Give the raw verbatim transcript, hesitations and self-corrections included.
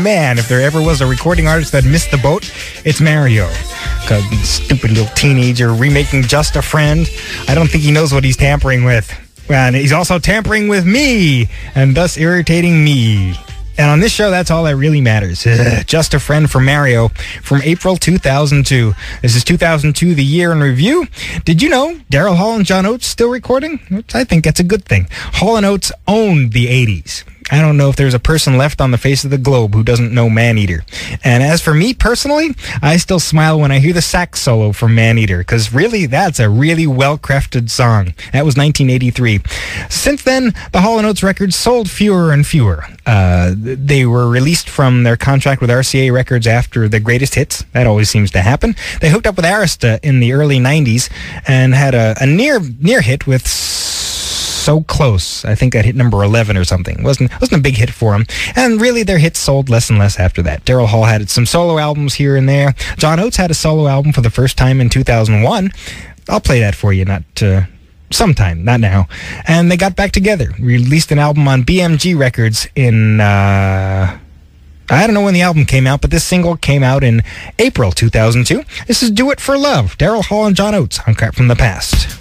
man, if there ever was a recording artist that missed the boat, it's Mario. Cause stupid little teenager remaking Just a Friend. I don't think he knows what he's tampering with. And he's also tampering with me, and thus irritating me. And on this show, that's all that really matters. Just a Friend for Mario from April two thousand two. This is two thousand two, the year in review. Did you know Daryl Hall and John Oates still recording? Which I think that's a good thing. Hall and Oates owned the eighties. I don't know if there's a person left on the face of the globe who doesn't know Maneater. And as for me personally, I still smile when I hear the sax solo from Maneater, because really, that's a really well-crafted song. That was nineteen eighty-three. Since then, the Hall and Oates records sold fewer and fewer. Uh, they were released from their contract with R C A Records after the greatest hits. That always seems to happen. They hooked up with Arista in the early nineties and had a, a near near hit with So Close. I think that hit number eleven or something. Wasn't wasn't a big hit for them. And really, their hits sold less and less after that. Daryl Hall had some solo albums here and there. John Oates had a solo album for the first time in two thousand one. I'll play that for you, not uh, sometime, not now. And they got back together. Released an album on B M G Records in... Uh, I don't know when the album came out, but this single came out in April two thousand two. This is Do It For Love. Daryl Hall and John Oates on Crap from the Past.